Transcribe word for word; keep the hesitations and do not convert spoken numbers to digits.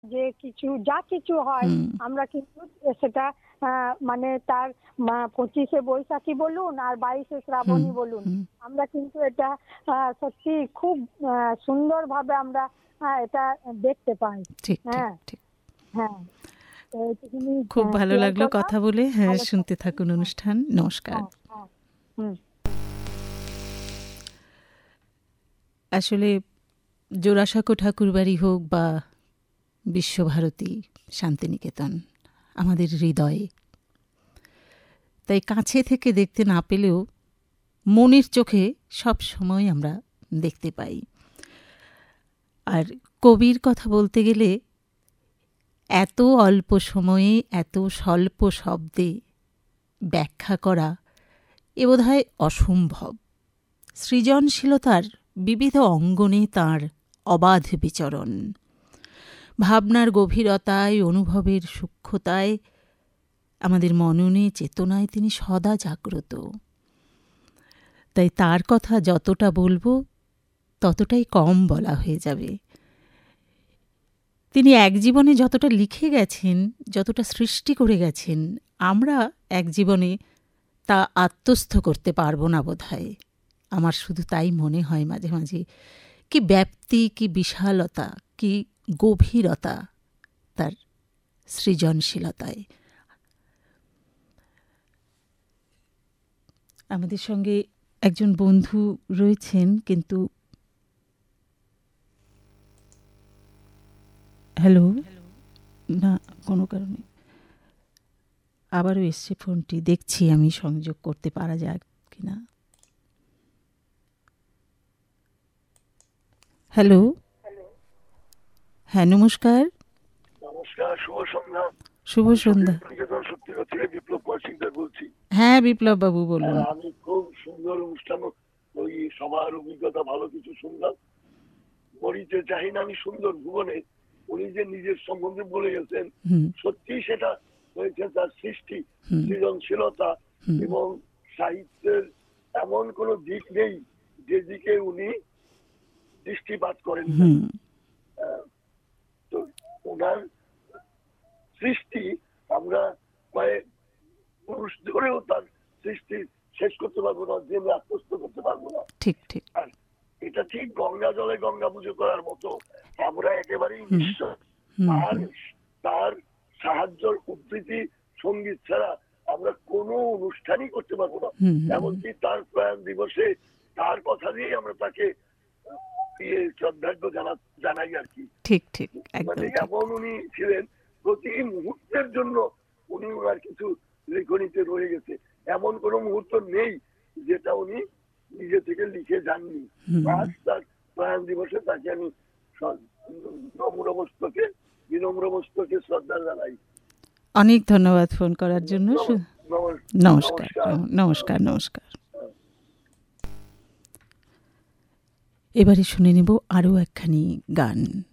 যে কিছু যা কিছু হয় আমরা কিন্তু সেটা মানে তার পঁচিশে বৈশাখী বলুন আর বাইশে শ্রাবণী বলুন, আমরা কিন্তু এটা সত্যি খুব সুন্দর ভাবে আমরা এটা দেখতে পাই। হ্যাঁ হ্যাঁ, খুব ভালো লাগলো কথা বলে। হ্যাঁ, শুনতে থাকুন অনুষ্ঠান। নমস্কার। আসলে জোড়াসাঁকো ঠাকুরবাড়ি হোক বা বিশ্বভারতী, শান্তিনিকেতন আমাদের হৃদয়ে, তাই কাছে থেকে দেখতে না পেলেও মনের চোখে সব সময় আমরা দেখতে পাই। আর কবির কথা বলতে গেলে এত অল্প সময়ে এত স্বল্প শব্দে ব্যাখ্যা করা এ বোধহয় অসম্ভব। সৃজনশীলতার বিবিধ অঙ্গনে তাঁর অবাধ বিচরণ, ভাবনার গভীরতায়, অনুভবের সূক্ষ্মতায়, আমাদের মননে চেতনায় তিনি সদা জাগ্রত। তাই তার কথা যতটা বলবো ততটাই কম বলা হয়ে যাবে। তিনি এক জীবনে যতটা লিখে গেছেন, যতটা সৃষ্টি করে গেছেন, আমরা এক জীবনে তা আত্মস্থ করতে পারবো না বোধহয়। আমার শুধু তাই মনে হয় মাঝে মাঝে, কি ব্যাপ্তি, কি বিশালতা, কি গভীরতা তার সৃজনশীলতায়। আমাদের সঙ্গে একজন বন্ধু রয়েছেন, কিন্তু হ্যালো, না কোনো কারণে আবারও এসছে ফোনটি। দেখছি আমি সংযোগ করতে পারা যায় কিনা। হ্যালো, হ্যাঁ নমস্কার। নমস্কার, শুভ সন্ধ্যা। শুভ সন্ধ্যা। বিপ্লব সিংদার বলছি। হ্যাঁ বিপ্লব বাবু বলুন। আমি খুব সুন্দর অনুষ্ঠান, ওই সবার অভিজ্ঞতা ভালো কিছু শুনলাম। মরিতে চাহি না আমি সুন্দর ভুবনে, উনি যে নিজের সম্বন্ধে বলে গেছেন, সত্যি সেটা হয়েছে তার সৃষ্টি, সৃজনশীলতা এবং সাহিত্যের এমন কোন দিক নেই যেদিকে উনি দৃষ্টিপাত করেন। তো ওনার সৃষ্টি আমরা কয়েক পুরুষ ধরেও তার সৃষ্টি শেষ করতে পারবো না, যে আত্মস্থ করতে পারবো না। ঠিক ঠিক। আর এটা ঠিক গঙ্গা জলে গঙ্গা পুজো করার মতো, আমরা একেবারেই নিঃস্ব। আর তার সাহায্য, উদ্ধৃতি, সঙ্গীত ছাড়া আমরা কোনো অনুষ্ঠানই করতে পারবো না। এমনকি তার প্রয়াণ দিবসে তার কথা দিয়ে আমরা তাকে শ্রদ্ধার্ঘ্য জানাই আর কি। ঠিক ঠিক। মানে এমন উনি ছিলেন, প্রতি মুহূর্তের জন্য উনি ওনার কিছু লেখনীতে রয়ে গেছে। এমন কোন মুহূর্ত নেই যেটা উনি নিজে থেকে লিখে যাননি। আজ তার প্রয়াণ দিবসে তাকে আমি নম্রমস্তকে বিনম্রমস্তকে শ্রদ্ধা জানাই। অনেক ধন্যবাদ ফোন করার জন্য। নমস্কার নমস্কার নমস্কার। এবারে শুনে নেব আরও একখানি গান।